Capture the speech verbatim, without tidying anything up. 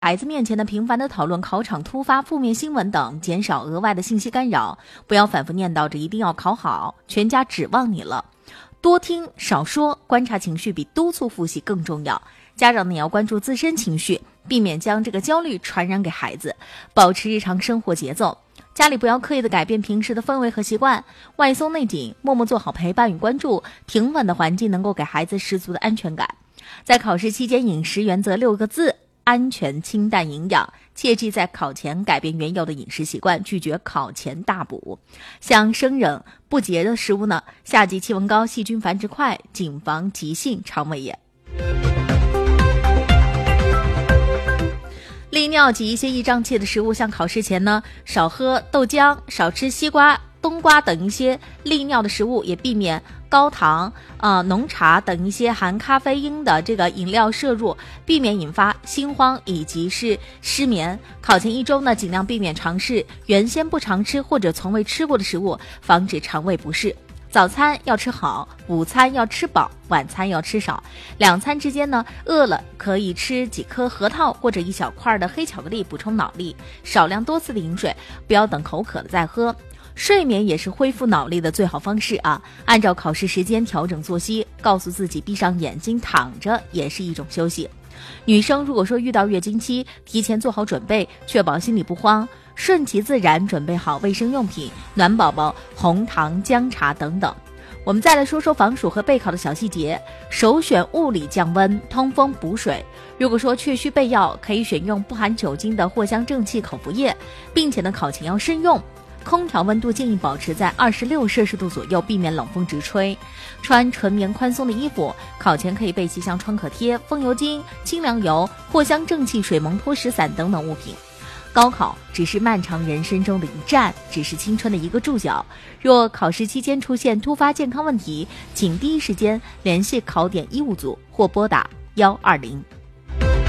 孩子面前呢，频繁的讨论考场突发负面新闻等，减少额外的信息干扰，不要反复念叨着一定要考好，全家指望你了。多听少说，观察情绪比督促复习更重要。家长呢也要关注自身情绪，避免将这个焦虑传染给孩子，保持日常生活节奏。家里不要刻意的改变平时的氛围和习惯，外松内紧，默默做好陪伴与关注，平稳的环境能够给孩子十足的安全感。在考试期间，饮食原则六个字：安全、清淡、营养。切记在考前改变原有的饮食习惯，拒绝考前大补。像生冷不洁的食物呢，夏季气温高，细菌繁殖快，谨防急性肠胃炎。利尿及一些易胀气的食物，像考试前呢，少喝豆浆，少吃西瓜、冬瓜等一些利尿的食物，也避免高糖、呃浓茶等一些含咖啡因的这个饮料摄入，避免引发心慌以及是失眠。考前一周呢，尽量避免尝试原先不常吃或者从未吃过的食物，防止肠胃不适。早餐要吃好，午餐要吃饱，晚餐要吃少。两餐之间呢，饿了可以吃几颗核桃或者一小块的黑巧克力补充脑力，少量多次的饮水，不要等口渴了再喝。睡眠也是恢复脑力的最好方式啊！按照考试时间调整作息，告诉自己闭上眼睛躺着也是一种休息。女生如果说遇到月经期，提前做好准备，确保心里不慌，顺其自然，准备好卫生用品、暖宝宝、红糖、姜茶等等。我们再来说说防暑和备考的小细节，首选物理降温、通风补水。如果说确需备药，可以选用不含酒精的藿香正气口服液，并且呢考前要慎用。空调温度建议保持在二十六摄氏度左右，避免冷风直吹。穿纯棉宽松的衣服，考前可以备齐像创可贴、风油精、清凉油、藿香正气水蒙脱石散等等物品。高考只是漫长人生中的一站，只是青春的一个注脚。若考试期间出现突发健康问题，请第一时间联系考点医务组或拨打一二零。